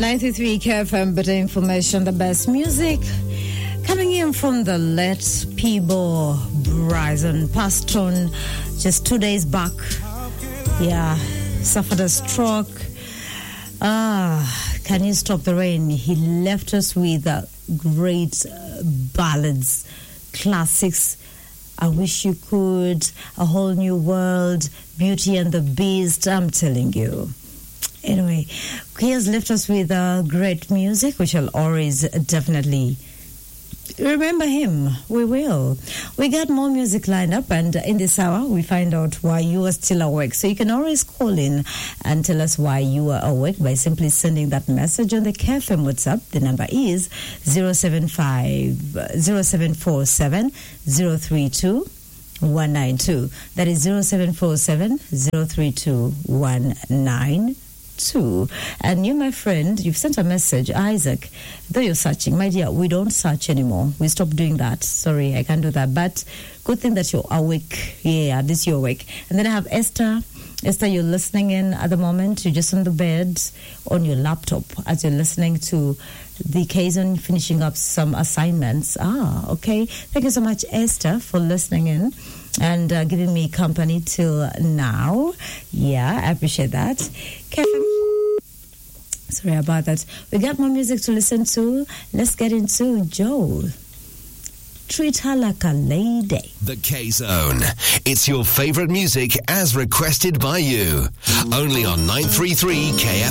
93 KFM, better information, the best music. Coming in from the late Peebo Bryson, passed on just 2 days back. Yeah, suffered a stroke. Can you stop the rain? He left us with great ballads, classics. I Wish You Could, A Whole New World, Beauty and the Beast. I'm telling you. Anyway, he has left us with great music. We shall always definitely remember him. We will. We got more music lined up, and in this hour, we find out why you are still awake. So you can always call in and tell us why you are awake by simply sending that message on the KFM WhatsApp. The number is 0747 032 192. That is 0747 032 192. And you, my friend, you've sent a message, Isaac. Though you're searching, my dear, we don't search anymore. We stopped doing that. Sorry, I can't do that. But good thing that you're awake. Yeah, at least you're awake. And then I have Esther. Esther, you're listening in at the moment. You're just on the bed on your laptop as you're listening to the Kazon finishing up some assignments. Okay. Thank you so much, Esther, for listening in and giving me company till now. Yeah, I appreciate that. Kevin, sorry about that. We got more music to listen to. Let's get into Joe. Treat Her Like a Lady. The K-Zone. It's your favorite music as requested by you. Only on 933 KFM.